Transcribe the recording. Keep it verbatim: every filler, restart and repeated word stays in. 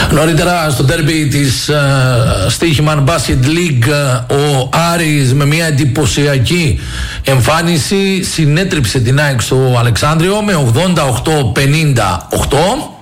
Νωρίτερα στο ντέρμπι της uh, Στοίχημαν Basket League uh, ο Άρης με μια εντυπωσιακή εμφάνιση συνέτριψε την ΑΕΚ στο Αλεξάνδριο με ογδόντα οκτώ πενήντα οκτώ.